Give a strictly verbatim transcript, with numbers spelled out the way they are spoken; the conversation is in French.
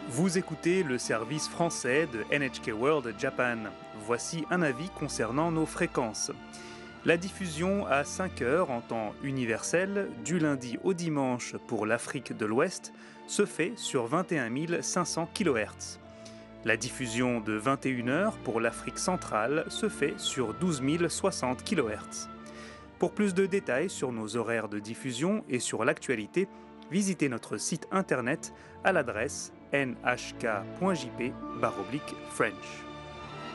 Vous écoutez le service français de N H K World Japan. Voici un avis concernant nos fréquences. La diffusion à cinq heures en temps universel, du lundi au dimanche pour l'Afrique de l'Ouest, se fait sur vingt et un mille cinq cents kilohertz. La diffusion de vingt et une heures pour l'Afrique centrale se fait sur douze mille soixante kilohertz. Pour plus de détails sur nos horaires de diffusion et sur l'actualité, visitez notre site internet à l'adresse n h k point j p barre oblique French.